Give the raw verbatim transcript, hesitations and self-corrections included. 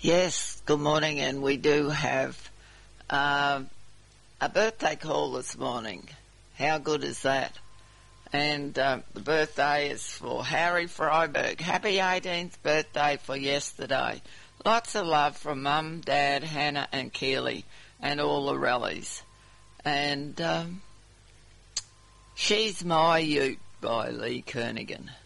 Yes, good morning, and we do have uh, a birthday call this morning. How good is that? And uh, the birthday is for Harry Freiberg. Happy eighteenth birthday for yesterday. Lots of love from Mum, Dad, Hannah and Keely and all the rallies. And um, She's My Ute by Lee Kernaghan.